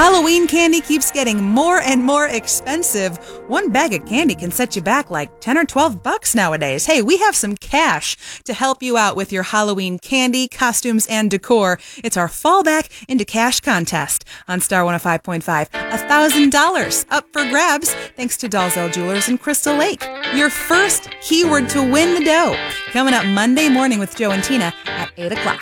Halloween candy keeps getting more and more expensive. One bag of candy can set you back like 10 or 12 bucks nowadays. Hey, we have some cash to help you out with your Halloween candy, costumes, and decor. It's our Fallback into Cash contest on Star 105.5. $1,000 up for grabs thanks to Dalzell Jewelers in Crystal Lake. Your first keyword to win the dough. Coming up Monday morning with Joe and Tina at 8 o'clock.